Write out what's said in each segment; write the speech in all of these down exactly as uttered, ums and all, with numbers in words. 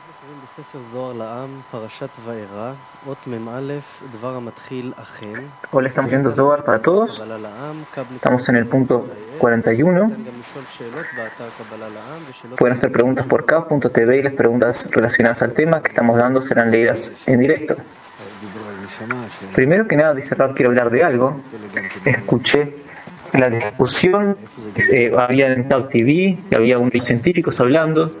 Hola, estamos viendo Zohar para todos. Estamos en el punto cuarenta y uno. Pueden hacer preguntas por K punto T V y las preguntas relacionadas al tema que estamos dando serán leídas en directo. Primero que nada, dice Rab, quiero hablar de algo. Escuché la discusión, eh, había en T A V T V, había unos científicos hablando.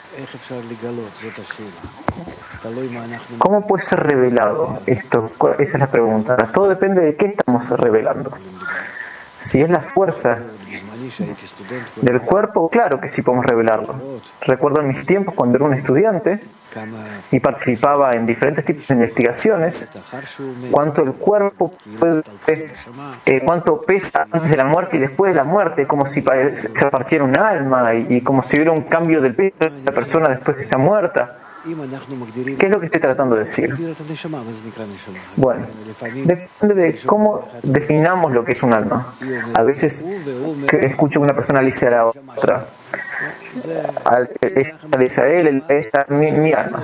¿Cómo puede ser revelado esto? Esa es la pregunta. Todo depende de qué estamos revelando. Si es la fuerza del cuerpo, claro que sí podemos revelarlo. Recuerdo en mis tiempos cuando era un estudiante y participaba en diferentes tipos de investigaciones, cuánto el cuerpo puede, eh, cuánto pesa antes de la muerte y después de la muerte, como si se apareciera un alma y, y como si hubiera un cambio del peso de la persona después que está muerta. ¿Qué es lo que estoy tratando de decir? Bueno, depende de cómo definamos lo que es un alma. A veces escucho a una persona le dice a la otra, ella le dice a él, esta es mi, mi alma.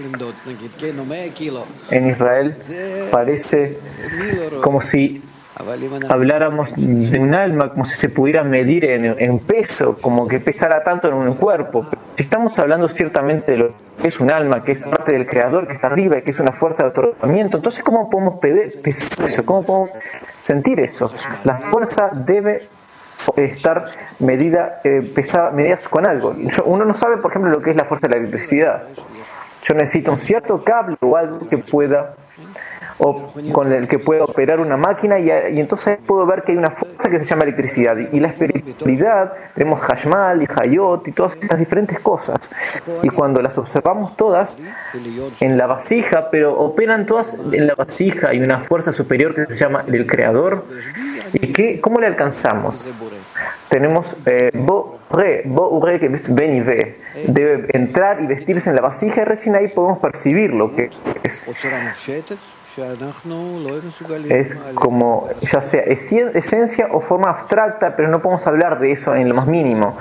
En Israel parece como si habláramos de un alma, como si se pudiera medir en, en peso, como que pesara tanto en un cuerpo. Si estamos hablando ciertamente de lo que es un alma, que es parte del Creador, que está arriba y que es una fuerza de otorgamiento, entonces ¿cómo podemos pesar eso? ¿Cómo podemos sentir eso? La fuerza debe estar medida, eh, pesada, medida con algo. Yo, uno no sabe, por ejemplo, lo que es la fuerza de la electricidad. Yo necesito un cierto cable o algo que pueda o con el que pueda operar una máquina y, y entonces puedo ver que hay una fuerza que se llama electricidad y, y la espiritualidad, tenemos Hashmal y Hayot y todas esas diferentes cosas y cuando las observamos todas en la vasija, pero operan todas en la vasija, hay una fuerza superior que se llama el Creador. ¿Y qué, cómo le alcanzamos? Tenemos eh, Bo Re, Bo Re, que es Ben y Ve, debe entrar y vestirse en la vasija y recién ahí podemos percibir lo que es. Es como, ya sea esencia o forma abstracta, pero no podemos hablar de eso en lo más mínimo.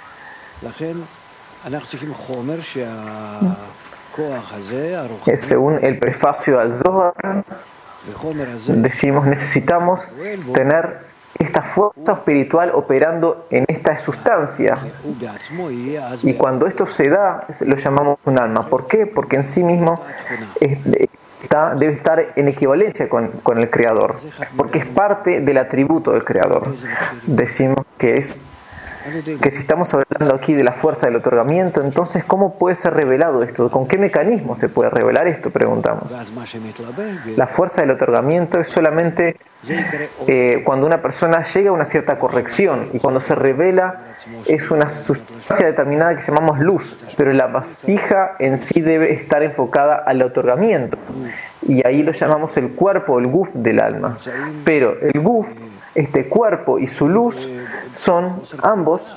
Es según el prefacio al Zohar, decimos necesitamos tener esta fuerza espiritual operando en esta sustancia. Y cuando esto se da, lo llamamos un alma. ¿Por qué? Porque en sí mismo es, Está, debe estar en equivalencia con, con el Creador, porque es parte del atributo del Creador. Decimos que es que si estamos hablando aquí de la fuerza del otorgamiento, entonces ¿cómo puede ser revelado esto? ¿Con qué mecanismo se puede revelar esto? Preguntamos. La fuerza del otorgamiento es solamente eh, cuando una persona llega a una cierta corrección y cuando se revela es una sustancia determinada que llamamos luz, pero la vasija en sí debe estar enfocada al otorgamiento y ahí lo llamamos el cuerpo, el guf del alma. Pero el guf, este cuerpo y su luz son ambos,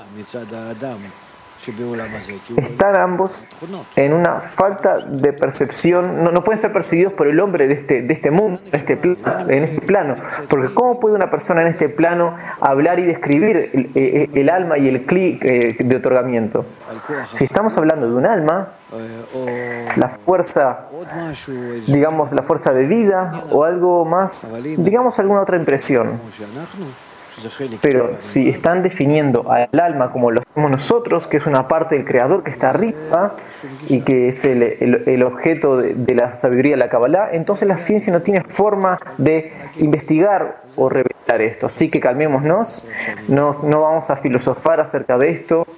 están ambos en una falta de percepción, no, no pueden ser percibidos por el hombre de este, de este mundo, de este plano, en este plano, porque ¿cómo puede una persona en este plano hablar y describir el, el, el alma y el cli de otorgamiento? Si estamos hablando de un alma, la fuerza, digamos la fuerza de vida o algo más, digamos alguna otra impresión. Pero si están definiendo al alma como lo hacemos nosotros, que es una parte del Creador que está arriba y que es el, el, el objeto de, de la sabiduría de la Kabbalah, entonces la ciencia no tiene forma de investigar o revelar esto. Así que calmémonos, no, no vamos a filosofar acerca de esto.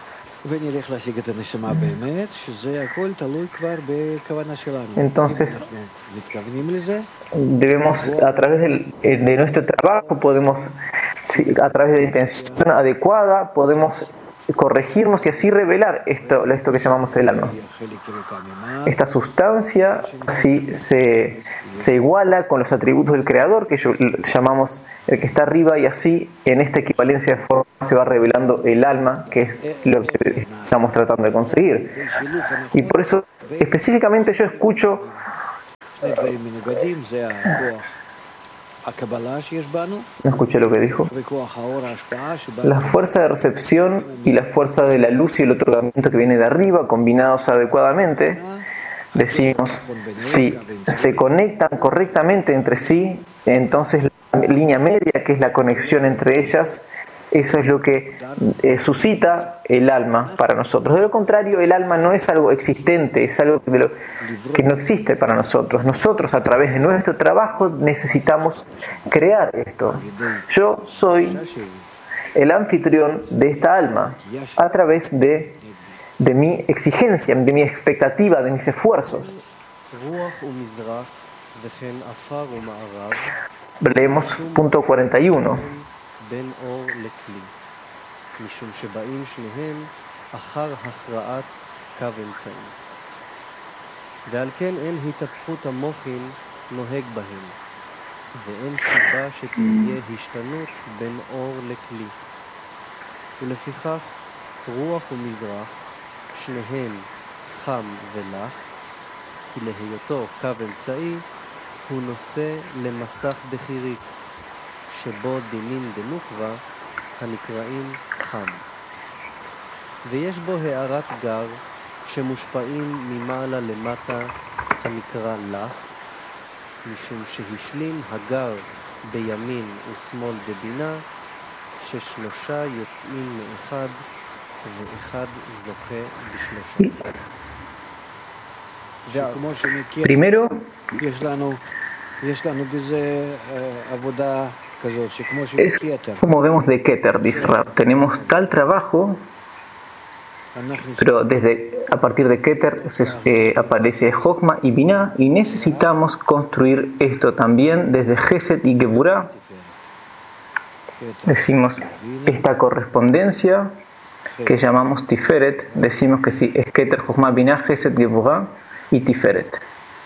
Entonces debemos, a través del, de nuestro trabajo, podemos, a través de la intención adecuada, podemos corregirnos y así revelar esto, esto que llamamos el alma. Esta sustancia así se, se iguala con los atributos del Creador, que llamamos el que está arriba, y así en esta equivalencia de forma se va revelando el alma, que es lo que estamos tratando de conseguir. Y por eso específicamente yo escucho No escuché lo que dijo. La fuerza de recepción y la fuerza de la luz y el otorgamiento que viene de arriba, combinados adecuadamente, decimos, si se conectan correctamente entre sí, entonces la línea media, que es la conexión entre ellas, eso es lo que eh, suscita el alma para nosotros. De lo contrario, el alma no es algo existente, es algo de lo, que no existe para nosotros. Nosotros, a través de nuestro trabajo, necesitamos crear esto. Yo soy el anfitrión de esta alma a través de, de mi exigencia, de mi expectativa, de mis esfuerzos. Leemos punto cuarenta y uno. בין אור לכלי, משום שבאים שניהם אחר הכרעת קו אמצעי. ועל כן אין התהפכות המוחין נוהג בהם, ואין סיבה שתהיה השתנות בין אור לכלי. ולפיכך רוח ומזרח, שניהם חם ולח, כי להיותו קו אמצעי הוא נושא למסך דחירית, שבו דינים דנוקבה הנקראים חם. ויש בו הערת גר שמושפעים ממעלה למטה הנקרא לח, משום שהשלים הגר בימין ושמאל דבינה, ששלושה יוצאים מאחד ואחד זוכה בשלושה. Primero, יש לנו, יש לנו בזה עבודה es como vemos de Keter, dice Rab. Tenemos tal trabajo, pero desde a partir de Keter se, eh, aparece Jochma y Binah, y necesitamos construir esto también desde Gesed y Geburah. Decimos esta correspondencia que llamamos Tiferet, decimos que sí, es Keter, Jochma, Binah, Gesed, Geburah y Tiferet.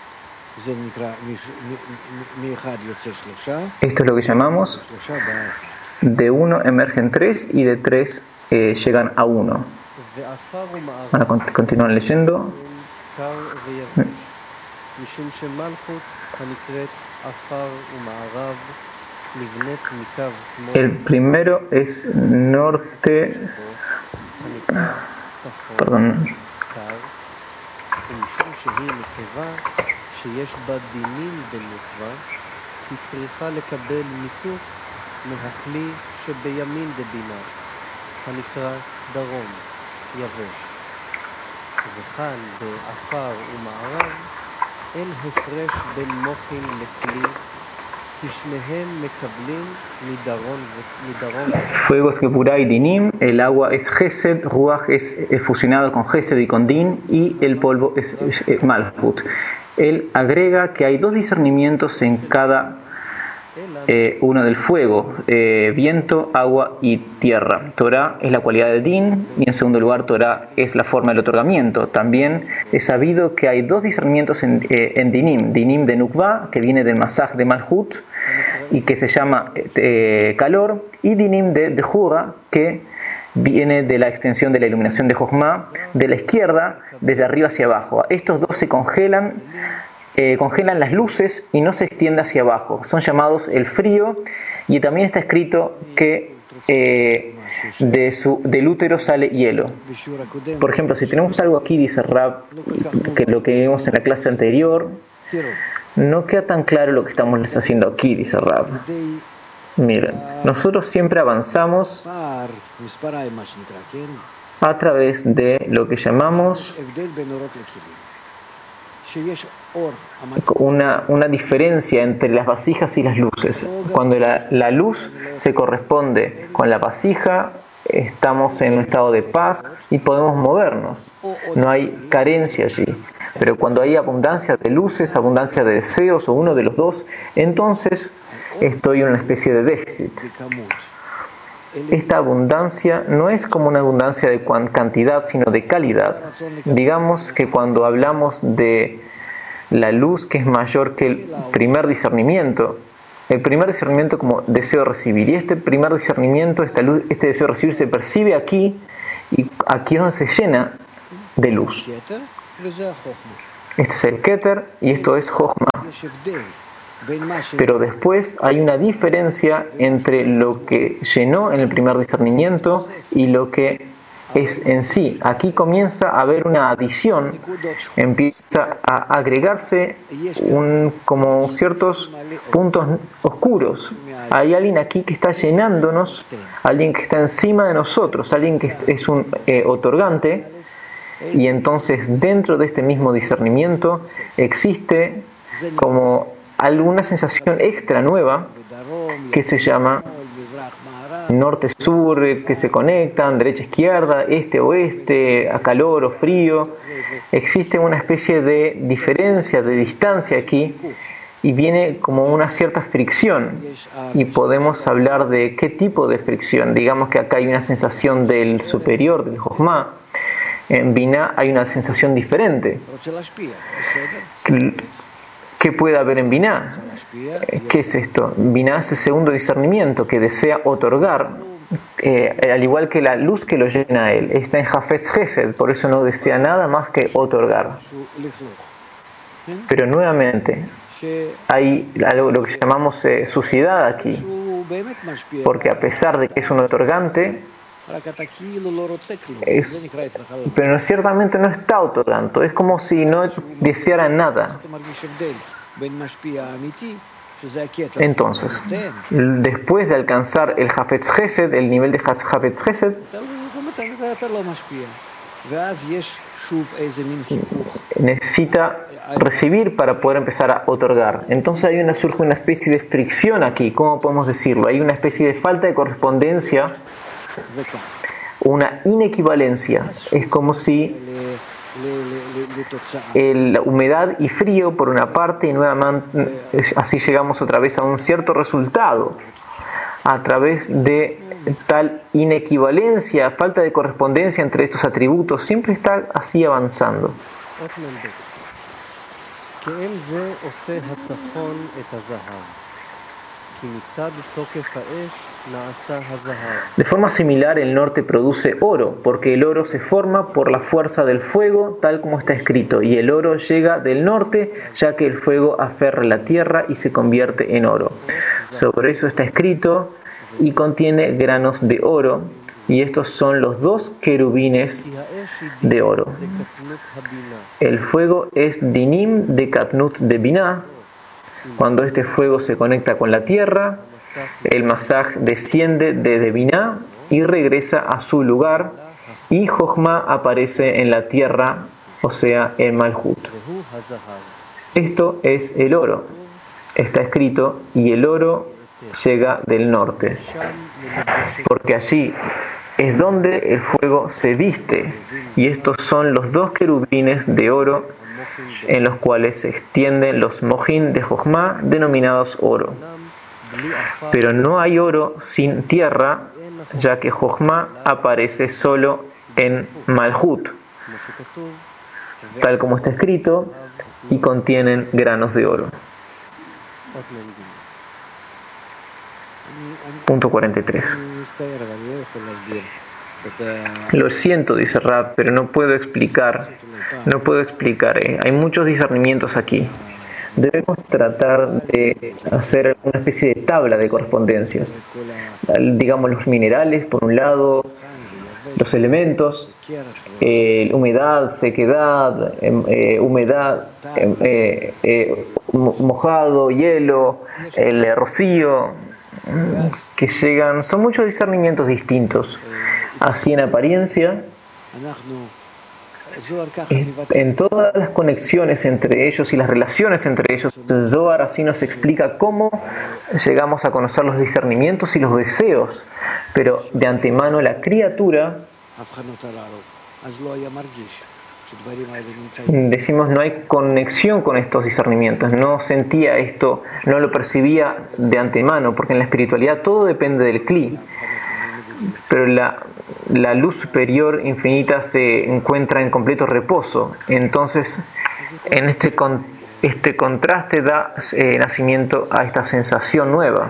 Esto es lo que llamamos de uno emergen tres y de tres eh, llegan a uno. Ahora continúan leyendo. El primero es norte, perdón, שיש בה דינים בנוקבה, היא צריכה לקבל מיתוק מהכלי שבימין דבינה, הנקרא דרום, יבש. וכאן באפר ומערב אין הפרש בין מוחין לכלי, כי שניהם מקבלים מדרום מדרום. Fuegos Geburah y Dinim, el agua es Gesed, Ruach es fusionado con Gesed y con Din, y el polvo es, es, es Malhut. Él agrega que hay dos discernimientos en cada eh, uno del fuego, eh, viento, agua y tierra. Torah es la cualidad de Din, y en segundo lugar Torah es la forma del otorgamiento. También es sabido que hay dos discernimientos en, eh, en Dinim, Dinim de Nukva, que viene del Masaj de Malhut y que se llama eh, calor, y Dinim de Dejura, que viene de la extensión de la iluminación de Jochma, de la izquierda, desde arriba hacia abajo. Estos dos se congelan, eh, congelan las luces y no se extiende hacia abajo. Son llamados el frío, y también está escrito que eh, de su, del útero sale hielo. Por ejemplo, si tenemos algo aquí, dice Rab, que lo que vimos en la clase anterior, no queda tan claro lo que estamos haciendo aquí, dice Rab. Miren, nosotros siempre avanzamos a través de lo que llamamos una, una diferencia entre las vasijas y las luces. Cuando la, la luz se corresponde con la vasija, estamos en un estado de paz y podemos movernos. No hay carencia allí. Pero cuando hay abundancia de luces, abundancia de deseos o uno de los dos, entonces estoy en una especie de déficit. Esta abundancia no es como una abundancia de cantidad, sino de calidad. Digamos que cuando hablamos de la luz que es mayor que el primer discernimiento, el primer discernimiento como deseo recibir, y este primer discernimiento, esta luz, este deseo recibir se percibe aquí, y aquí es donde se llena de luz. Este es el Keter y esto es Jochma. Pero después hay una diferencia entre lo que llenó en el primer discernimiento y lo que es en sí. Aquí comienza a haber una adición, empieza a agregarse un, como ciertos puntos oscuros. Hay alguien aquí que está llenándonos, alguien que está encima de nosotros, alguien que es un eh, otorgante, y entonces dentro de este mismo discernimiento existe como alguna sensación extra nueva que se llama norte-sur, que se conectan, derecha-izquierda, este-oeste, a calor o frío. Existe una especie de diferencia, de distancia aquí, y viene como una cierta fricción, y podemos hablar de qué tipo de fricción. Digamos que acá hay una sensación del superior, del Jochma. En Binah hay una sensación diferente. ¿Qué puede haber en Binah? ¿Qué es esto? Binah es el segundo discernimiento que desea otorgar, eh, al igual que la luz que lo llena a él. Está en Hafez Gesed, por eso no desea nada más que otorgar. Pero nuevamente, hay algo, lo que llamamos eh, suciedad aquí, porque a pesar de que es un otorgante, es, pero ciertamente no está otorgando, es como si no deseara nada. Entonces, después de alcanzar el Hafetz Gesed, el nivel de Hafetz Gesed, necesita recibir para poder empezar a otorgar. Entonces hay una, surge una especie de fricción aquí. ¿Cómo podemos decirlo? Hay una especie de falta de correspondencia, una inequivalencia. Es como si la humedad y frío por una parte, y nuevamente así llegamos otra vez a un cierto resultado a través de tal inequivalencia, falta de correspondencia entre estos atributos. Siempre está así avanzando. De forma similar, el norte produce oro, porque el oro se forma por la fuerza del fuego, tal como está escrito, y el oro llega del norte, ya que el fuego aferra la tierra y se convierte en oro. Sobre eso está escrito, y contiene granos de oro, y estos son los dos querubines de oro. El fuego es dinim de katnut de binah. Cuando este fuego se conecta con la tierra, el masaj desciende desde Binah y regresa a su lugar, y Jochma aparece en la tierra, o sea, en Malhut. Esto es el oro. Está escrito, y el oro llega del norte, porque allí es donde el fuego se viste, y estos son los dos querubines de oro en los cuales se extienden los mojín de Jochma, denominados oro. Pero no hay oro sin tierra, ya que Jochma aparece solo en Malhut, tal como está escrito, y contienen granos de oro. Punto cuarenta y tres. Lo siento, dice Rab, pero no puedo explicar, no puedo explicar, ¿eh? Hay muchos discernimientos aquí. Debemos tratar de hacer una especie de tabla de correspondencias. Digamos, los minerales, por un lado, los elementos, eh, humedad, sequedad, eh, humedad, eh, eh, mojado, hielo, el rocío, que llegan, son muchos discernimientos distintos. Así en apariencia, en todas las conexiones entre ellos y las relaciones entre ellos, el Zohar así nos explica cómo llegamos a conocer los discernimientos y los deseos, pero de antemano la criatura, decimos, no hay conexión con estos discernimientos, no sentía esto, no lo percibía de antemano, porque en la espiritualidad todo depende del Kli, pero la, la luz superior infinita se encuentra en completo reposo. Entonces, en este, con, este contraste da eh, nacimiento a esta sensación nueva.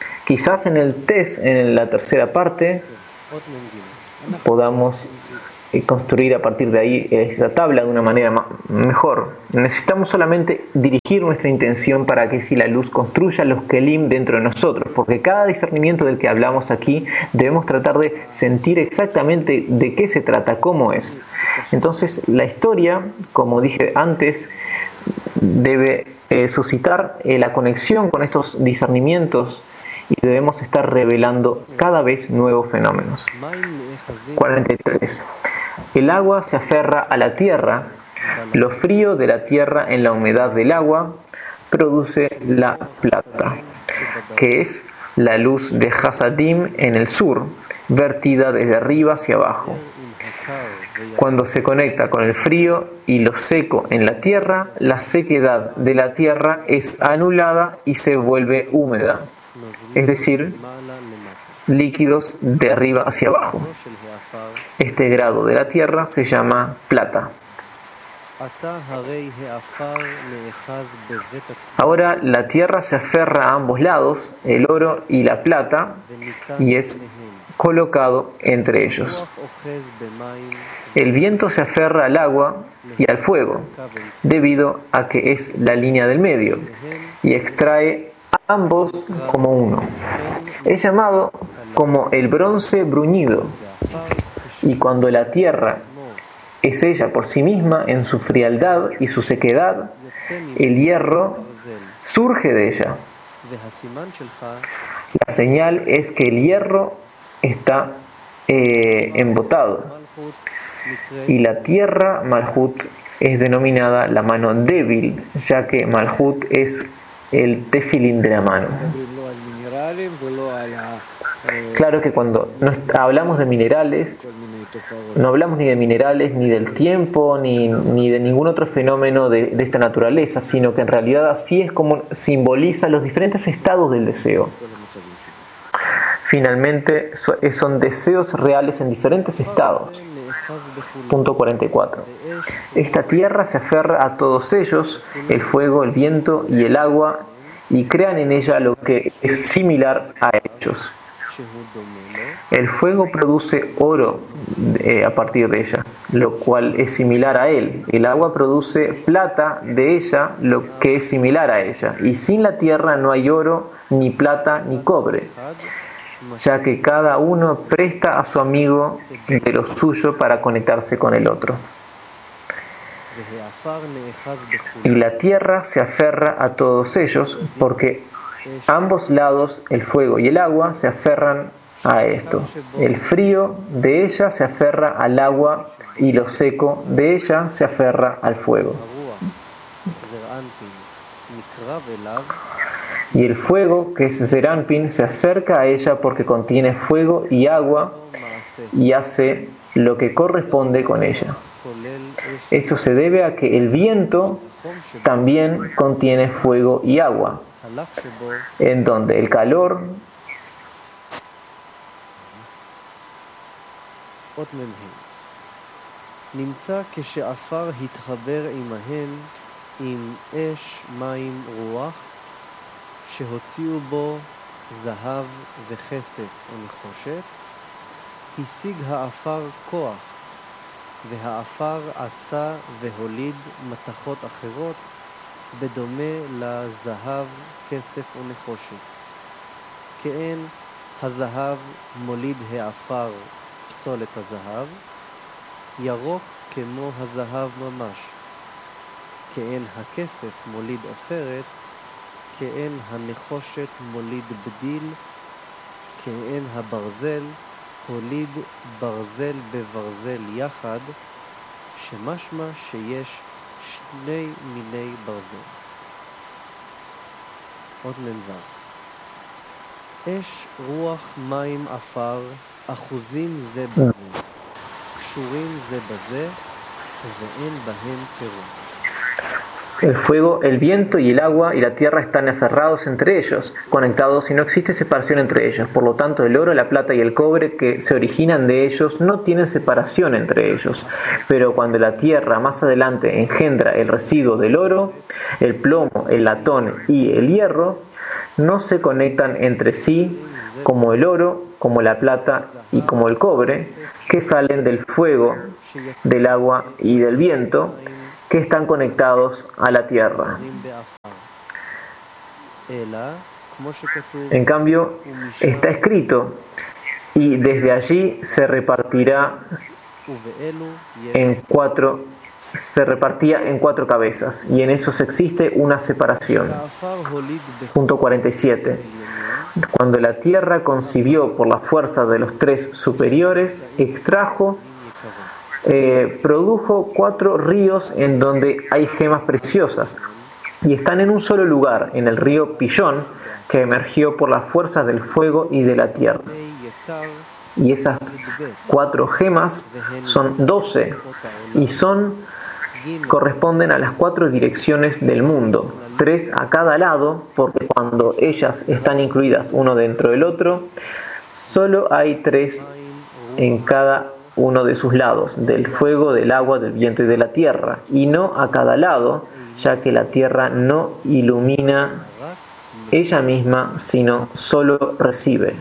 Quizás en el test, en la tercera parte, podamos construir a partir de ahí esta tabla de una manera mejor. Necesitamos solamente dirigir nuestra intención para que si la luz construya los kelim dentro de nosotros, porque cada discernimiento del que hablamos aquí debemos tratar de sentir exactamente de qué se trata, cómo es. Entonces la historia, como dije antes, debe eh, suscitar eh, la conexión con estos discernimientos y debemos estar revelando cada vez nuevos fenómenos. cuarenta y tres. El agua se aferra a la tierra. Lo frío de la tierra en la humedad del agua produce la plata, que es la luz de Hasadim en el sur, vertida desde arriba hacia abajo. Cuando se conecta con el frío y lo seco en la tierra, la sequedad de la tierra es anulada y se vuelve húmeda, es decir, líquidos de arriba hacia abajo. Este grado de la tierra se llama plata. Ahora la tierra se aferra a ambos lados, el oro y la plata, y es colocado entre ellos. El viento se aferra al agua y al fuego, debido a que es la línea del medio, y extrae ambos como uno. Es llamado como el bronce bruñido, y cuando la tierra es ella por sí misma en su frialdad y su sequedad, el hierro surge de ella. La señal es que el hierro está eh, embotado, y la tierra Malhut es denominada la mano débil, ya que Malhut es el tefilín de la mano. Claro que cuando nos hablamos de minerales, no hablamos ni de minerales, ni del tiempo, ni, ni de ningún otro fenómeno de, de esta naturaleza, sino que en realidad así es como simboliza los diferentes estados del deseo. Finalmente, son deseos reales en diferentes estados. Punto cuarenta y cuatro. Esta tierra se aferra a todos ellos, el fuego, el viento y el agua, y crean en ella lo que es similar a ellos. El fuego produce oro eh, a partir de ella, lo cual es similar a él. El agua produce plata de ella, lo que es similar a ella. Y sin la tierra no hay oro, ni plata, ni cobre, ya que cada uno presta a su amigo de lo suyo para conectarse con el otro. Y la tierra se aferra a todos ellos, porque ambos lados, el fuego y el agua, se aferran a esto. El frío de ella se aferra al agua y lo seco de ella se aferra al fuego. Y el fuego, que es Zeranpin, se acerca a ella porque contiene fuego y agua y hace lo que corresponde con ella. Eso se debe a que el viento también contiene fuego y agua, en donde el calor נמצא כשעפר התחבר עמהם עם אש, מים, רוח, שהוציאו בו זהב וכסף ונחושת, השיג העפר כוח, והעפר עשה והוליד מתכות אחרות, בדומה לזהב, כסף ונחושת. כאין הזהב מוליד העפר פסולת הזהב, ירוק כמו הזהב ממש. כאין הכסף מוליד עופרת, כאין הנחושת מוליד בדיל, כאין הברזל הוליד ברזל בברזל יחד, שמשמע שיש שני מיני ברזל. עוד מנבר. אש, רוח, מים, עפר, אחוזים זה בזה, קשורים זה בזה, ואין בהם פירוד. El fuego, el viento y el agua y la tierra están aferrados entre ellos, conectados y no existe separación entre ellos. Por lo tanto, el oro, la plata y el cobre que se originan de ellos no tienen separación entre ellos. Pero cuando la tierra más adelante engendra el residuo del oro, el plomo, el latón y el hierro, no se conectan entre sí como el oro, como la plata y como el cobre, que salen del fuego, del agua y del viento, que están conectados a la tierra. En cambio, está escrito, y desde allí se repartirá en cuatro, se repartía en cuatro cabezas, y en esos existe una separación. Punto cuarenta y siete. Cuando la tierra concibió por la fuerza de los tres superiores, extrajo, eh, produjo cuatro ríos en donde hay gemas preciosas, y están en un solo lugar, en el río Pillón, que emergió por las fuerzas del fuego y de la tierra. Y esas cuatro gemas son doce, y son, corresponden a las cuatro direcciones del mundo, tres a cada lado, porque cuando ellas están incluidas uno dentro del otro, solo hay tres en cada uno de sus lados, del fuego, del agua, del viento y de la tierra, y no a cada lado, ya que la tierra no ilumina ella misma, sino solo recibe.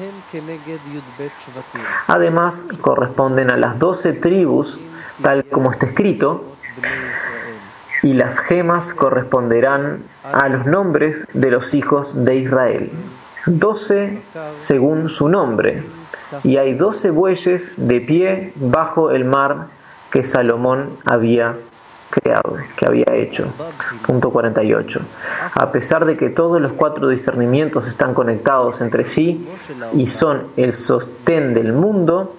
Además, corresponden a las doce tribus, tal como está escrito, y las gemas corresponderán a los nombres de los hijos de Israel, doce según su nombre, y hay doce bueyes de pie bajo el mar que Salomón había creado, que había hecho. Punto cuarenta y ocho. A pesar de que todos los cuatro discernimientos están conectados entre sí y son el sostén del mundo,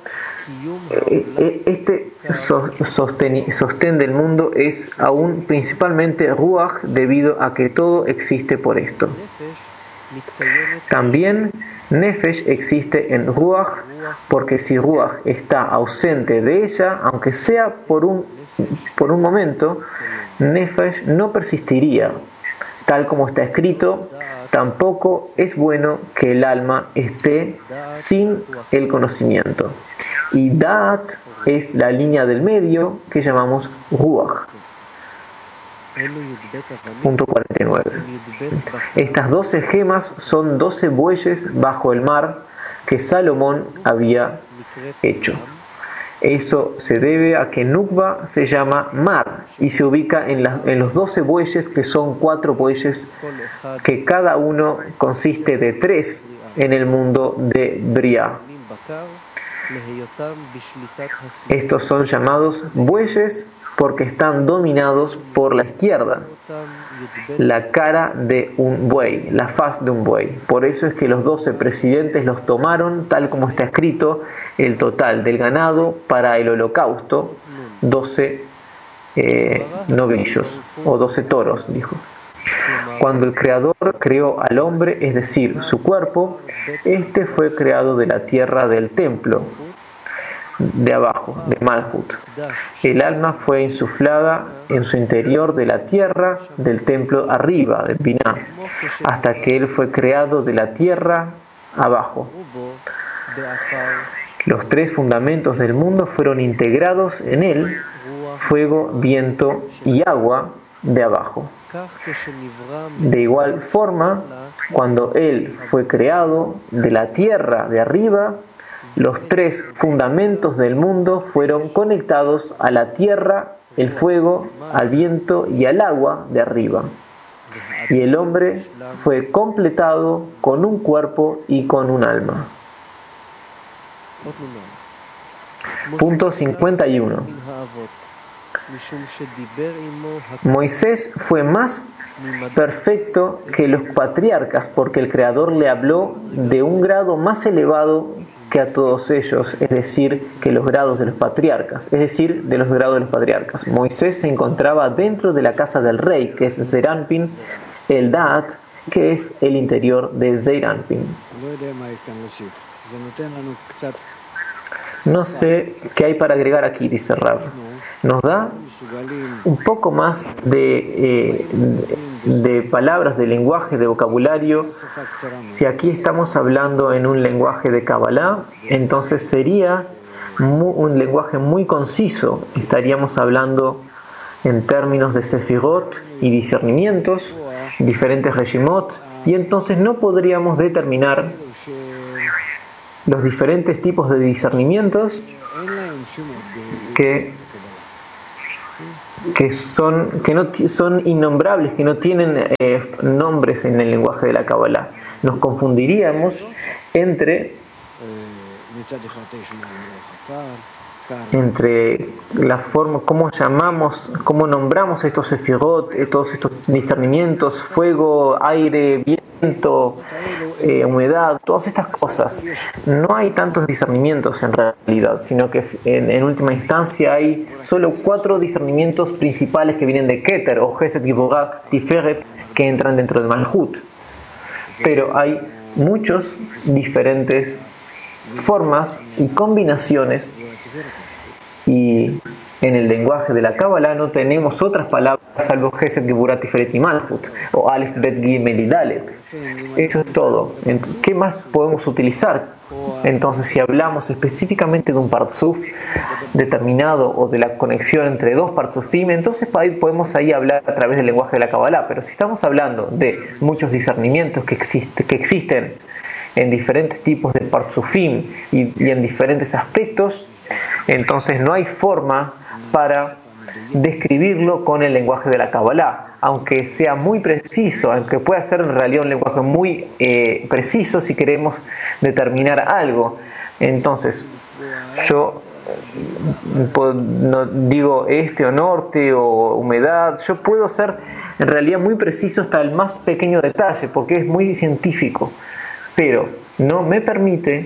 este sostén, sostén del mundo es aún principalmente Ruach, debido a que todo existe por esto. También Nefesh existe en Ruach, porque si Ruach está ausente de ella, aunque sea por un, por un momento, Nefesh no persistiría. Tal como está escrito, tampoco es bueno que el alma esté sin el conocimiento. Y Da'at es la línea del medio que llamamos Ruach. Punto cuarenta y nueve. Estas doce gemas son doce bueyes bajo el mar que Salomón había hecho. Eso se debe a que Nukba se llama mar y se ubica en, la, en los doce bueyes, que son cuatro bueyes que cada uno consiste de tres en el mundo de Briah. Estos son llamados bueyes porque están dominados por la izquierda, la cara de un buey, la faz de un buey. Por eso es que los doce presidentes los tomaron, tal como está escrito, el total del ganado para el holocausto, doce eh, novillos, o doce toros, dijo. Cuando el Creador creó al hombre, es decir, su cuerpo, este fue creado de la tierra del templo, de abajo, de Malhut. El alma fue insuflada en su interior de la tierra del templo arriba, de Binah, hasta que él fue creado de la tierra abajo. Los tres fundamentos del mundo fueron integrados en él, fuego, viento y agua, de abajo. De igual forma, cuando él fue creado de la tierra de arriba, los tres fundamentos del mundo fueron conectados a la tierra, el fuego, al viento y al agua de arriba. Y el hombre fue completado con un cuerpo y con un alma. Punto cincuenta y uno. Moisés fue más perfecto que los patriarcas porque el Creador le habló de un grado más elevado que a todos ellos, es decir, que los grados de los patriarcas, es decir, de los grados de los patriarcas. Moisés se encontraba dentro de la casa del rey, que es Zeir Anpin, el Da'at, que es el interior de Zeir Anpin. No sé qué hay para agregar aquí, dice Rab. Nos da un poco más de, eh, de palabras, de lenguaje, de vocabulario. Si aquí estamos hablando en un lenguaje de Kabbalah, entonces sería muy, un lenguaje muy conciso. Estaríamos hablando en términos de sefirot y discernimientos, diferentes regimot, y entonces no podríamos determinar los diferentes tipos de discernimientos que, que, son, que no son innombrables, que no tienen eh, nombres en el lenguaje de la Kabbalah. Nos confundiríamos entre entre la forma, cómo llamamos, cómo nombramos estos sefirot, todos estos discernimientos, fuego, aire, viento, eh, humedad, todas estas cosas. No hay tantos discernimientos en realidad, sino que en, en última instancia hay solo cuatro discernimientos principales que vienen de Keter o Gesed, Giborah, Tiferet, que entran dentro del Malhut. Pero hay muchos diferentes formas y combinaciones, y en el lenguaje de la Kabbalah no tenemos otras palabras salvo Gesed, Giborah, Tiferet y Malhut, o Aleph, Bet, Gimel y Dalet. Eso es todo. ¿Qué más podemos utilizar? Entonces, si hablamos específicamente de un partzuf determinado o de la conexión entre dos partzufim, entonces podemos ahí hablar a través del lenguaje de la Kabbalah. Pero si estamos hablando de muchos discernimientos que, existe, que existen en diferentes tipos de partzufim y, y en diferentes aspectos, entonces no hay forma para describirlo con el lenguaje de la Kabbalah, aunque sea muy preciso, aunque pueda ser en realidad un lenguaje muy eh, preciso si queremos determinar algo. Entonces, yo no digo este o norte o humedad, yo puedo ser en realidad muy preciso hasta el más pequeño detalle, porque es muy científico, pero no me permite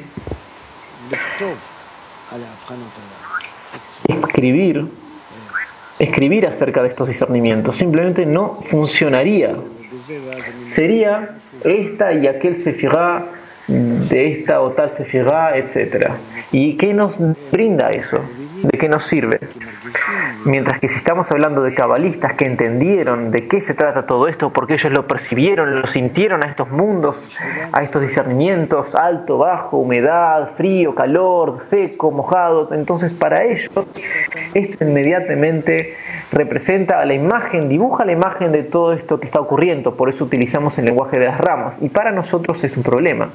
escribir escribir acerca de estos discernimientos. Simplemente no funcionaría. Sería esta y aquel sefirá de esta o tal sefirá, etcétera. ¿Y qué nos brinda eso? ¿De qué nos sirve? Mientras que si estamos hablando de cabalistas que entendieron de qué se trata todo esto, porque ellos lo percibieron, lo sintieron a estos mundos, a estos discernimientos, alto, bajo, humedad, frío, calor, seco, mojado, entonces para ellos esto inmediatamente representa la imagen, dibuja la imagen de todo esto que está ocurriendo, por eso utilizamos el lenguaje de las ramas, y para nosotros es un problema.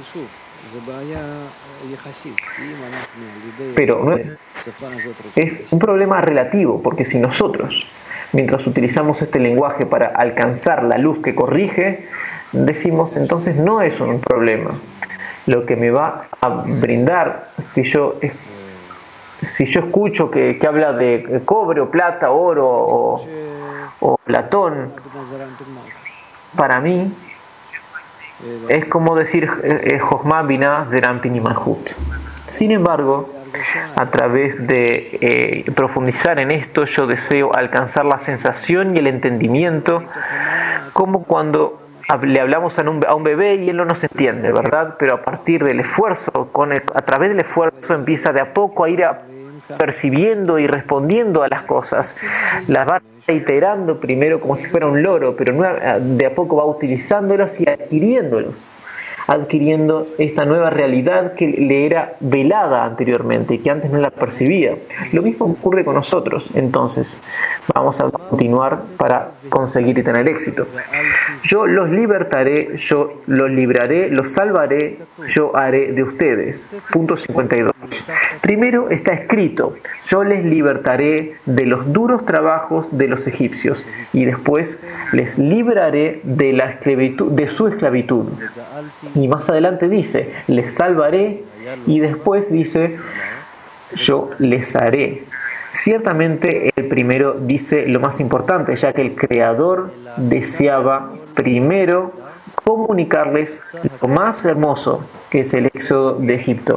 Pero no es un problema relativo, porque si nosotros, mientras utilizamos este lenguaje para alcanzar la luz que corrige, decimos entonces no es un problema. Lo que me va a brindar, si yo, si yo escucho que, que habla de cobre o plata, oro o, o Platón, para mí es como decir Jochma, Binah, Zeram, Pin y Malhut. Sin embargo, a través de eh, profundizar en esto, yo deseo alcanzar la sensación y el entendimiento, como cuando le hablamos a un, a un bebé y él no nos entiende, ¿verdad? Pero a partir del esfuerzo, con el, a través del esfuerzo empieza de a poco a ir a percibiendo y respondiendo a las cosas. Las va iterando primero como si fuera un loro, pero de a poco va utilizándolos y adquiriéndolos, adquiriendo esta nueva realidad que le era velada anteriormente y que antes no la percibía. Lo mismo ocurre con nosotros. Entonces vamos a continuar para conseguir y tener éxito. Yo los libertaré, yo los libraré, los salvaré, yo haré de ustedes. Punto cincuenta y dos. Primero está escrito: yo les libertaré de los duros trabajos de los egipcios, y después les libraré de la esclavitud, de su esclavitud. Y más adelante dice: les salvaré, y después dice: yo les haré. Ciertamente el primero dice lo más importante, ya que el Creador deseaba primero comunicarles lo más hermoso, que es el éxodo de Egipto.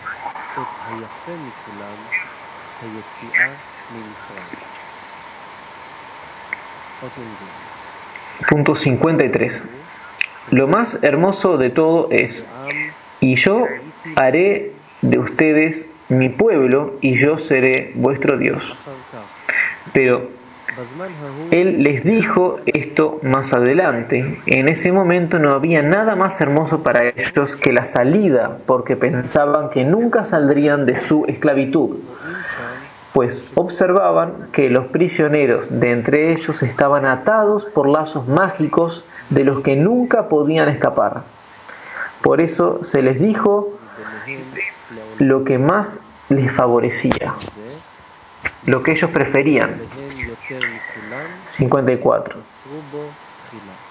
Punto cincuenta y tres. Lo más hermoso de todo es: y yo haré de ustedes mi pueblo, y yo seré vuestro Dios. Pero Él les dijo esto más adelante. En ese momento no había nada más hermoso para ellos que la salida, porque pensaban que nunca saldrían de su esclavitud, pues observaban que los prisioneros de entre ellos estaban atados por lazos mágicos de los que nunca podían escapar. Por eso se les dijo lo que más les favorecía, lo que ellos preferían. cincuenta y cuatro.